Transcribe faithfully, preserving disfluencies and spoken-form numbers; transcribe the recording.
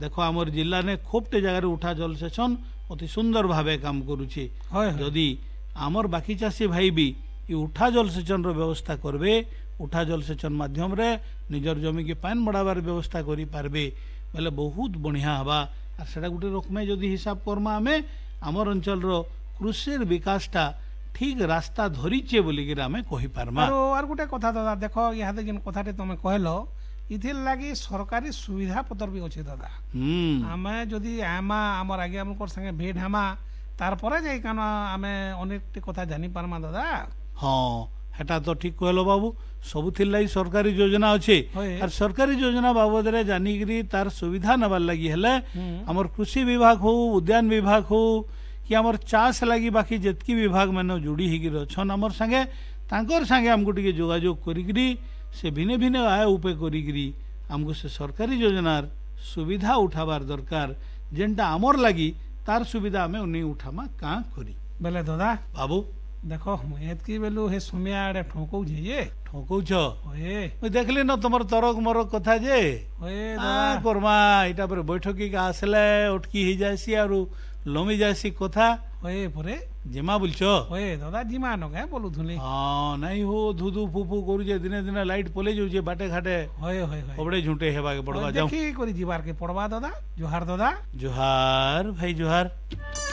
देख आमर जिला ने खूबटे जगार उठा जल सेचन अति सुंदर भावे काम करुचे जदि आमर बाकी चाषी भाई भी ये उठा जल सेचन व्यवस्था करबे उठा जल सेचन माध्यम रे निजर जमी के पान बढ़ावार व्यवस्था करि पारबे बोले बहुत बढ़िया हवा और सेटा गुटे रकमे जदि हिसाब करमा आमे आमर अंचल रो कृषि विकासटा ठीक रास्ता धरीचे बोलिकी आमे कहि पारमा। और गोटे कथा दादा देख यहाँ जेन कथाटे तुम कहलो इथिर लगी सरकारी सुविधा पत्र भी अच्छे दादा आमे जदि आमा आमर आगे आम संगे भेट हामा तार पर जाई कान आमे अनेक कथा जानी पारमा दादा। हाँ हेटा तो ठीक कहलो बाबू सबुथिर लगी सरकारी योजना अच्छे और सरकारी योजना बाबद रे जानिकरी तार सुविधा नबार लगी हेले हमर कृषि विभाग हो उद्यान विभाग हो कि हमर चाष लगी बाकी जितकी विभाग मैंने जोड़ी हिगिर अछन हमर संगे तांकर संगे हमको टिके जोगाजोग करिकरी से भिन्न भिन्न आय उपे करिकरी हमको से सरकारी योजनार सुविधा उठाबार दरकार जेनटा आमर लगी तार सुविधा हमें उन्हें उठामा का करी बेले दादा बाबू देखो एतकी बेलू हे सुमिया आड़े ठोकौ जे ये ठोकौ छ ओए मैं देखली न तमर तरक मरक कथा जे ओए दादा करमा इटा पर बैठकी का आसले उठकी ही जासी आरु लमी जासी कथा ओए परे जेमा बोलछो ओए दादा जिमा न के बोलु थुली हां नहीं हो धुधु फुफु करू जे दिने दिने लाइट पले जाउ जे बाटे घाटे होय होय होय ओबड़े झुंटे हेबा के पड़वा जाऊ देखी करी जीवार के पड़वा दादा जोहार दादा जोहार भाई जोहार।